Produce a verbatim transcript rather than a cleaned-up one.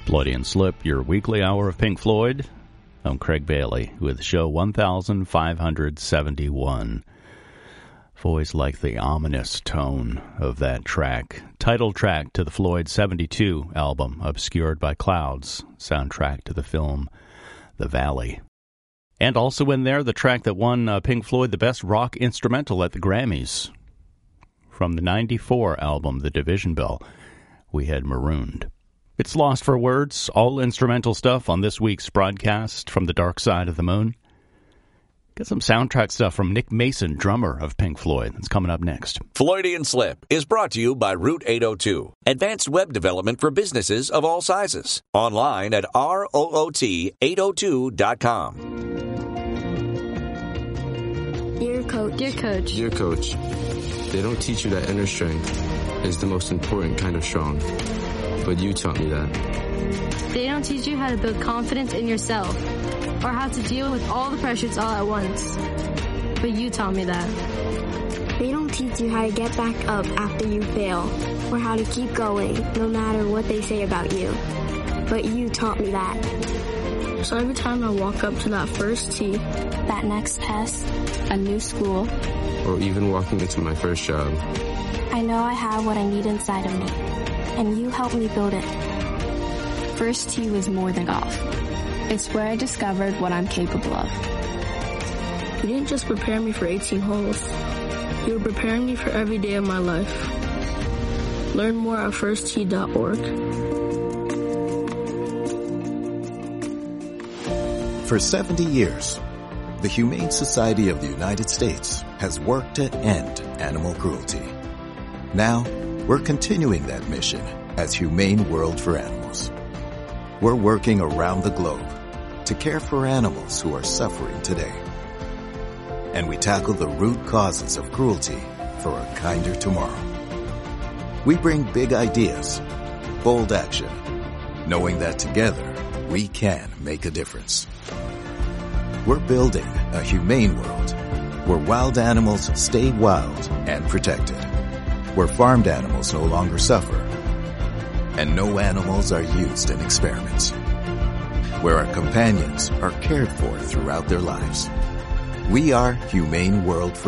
Floydian Slip, your weekly hour of Pink Floyd. I'm Craig Bailey with show one thousand five hundred seventy-one. I've always liked the ominous tone of that track. Title track to the Floyd seventy-two album, Obscured by Clouds, soundtrack to the film The Valley. And also in there, the track that won uh, Pink Floyd the Best Rock Instrumental at the Grammys. From the ninety-four album, The Division Bell, we had Marooned. It's Lost for Words, all instrumental stuff on this week's broadcast from the Dark Side of the Moon. Got some soundtrack stuff from Nick Mason, drummer of Pink Floyd. That's coming up next. Floydian Slip is brought to you by Route eight oh two, advanced web development for businesses of all sizes. Online at root eight oh two dot com. Dear Coach. Dear Coach. Dear Coach, they don't teach you that inner strength is the most important kind of strong. But you taught me that. They don't teach you how to build confidence in yourself or how to deal with all the pressures all at once. But you taught me that. They don't teach you how to get back up after you fail or how to keep going no matter what they say about you. But you taught me that. So every time I walk up to that first tee, that next test, a new school, or even walking into my first job, I know I have what I need inside of me. And you helped me build it. First tee was more than golf. It's where I discovered what I'm capable of. You didn't just prepare me for eighteen holes. You were preparing me for every day of my life. Learn more at first tee dot org. For seventy years, the Humane Society of the United States has worked to end animal cruelty. Now, we're continuing that mission as Humane World for Animals. We're working around the globe to care for animals who are suffering today. And we tackle the root causes of cruelty for a kinder tomorrow. We bring big ideas, bold action, knowing that together we can make a difference. We're building a humane world where wild animals stay wild and protected, where farmed animals no longer suffer, and no animals are used in experiments, where our companions are cared for throughout their lives. We are Humane World for